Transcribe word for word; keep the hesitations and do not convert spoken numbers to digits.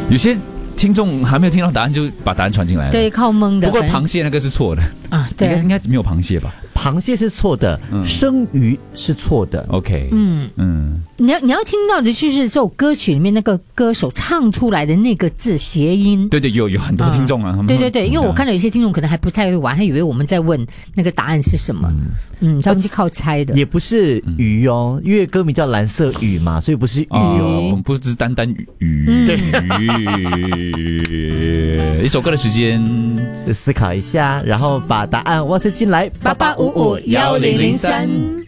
有些听众还没有听到答案就把答案传进来了， 对，靠蒙的。 不过螃蟹那个是错的啊，对， 应该应该没有螃蟹吧？ 螃蟹是错的，嗯、生鱼是错的。 OK， 嗯嗯， 你要你要听到的就是这首歌曲里面那个歌手唱出来的那个字谐音。 对对，有有很多听众啊， 嗯、对对对，因为我看到有些听众可能还不太会玩，他以为我们在问那个答案是什么，嗯，他们是靠猜的。 也不是鱼哦，因为歌名叫蓝色雨嘛，所以不是鱼哦， 哦不是单单鱼。嗯、对，鱼。一首歌的时间， 思考一下，然后把答案哇塞进来， 八八五五幺零零三。